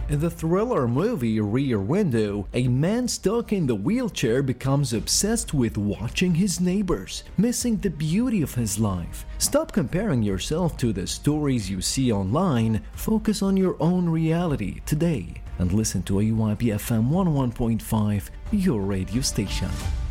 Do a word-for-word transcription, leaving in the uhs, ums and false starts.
In the thriller movie Rear Window, a man stuck in the wheelchair becomes obsessed with watching his neighbors, missing the beauty of his life. Stop comparing yourself to the stories you see online, focus on your own reality today, and listen to A Y P F M one oh one point five, your radio station.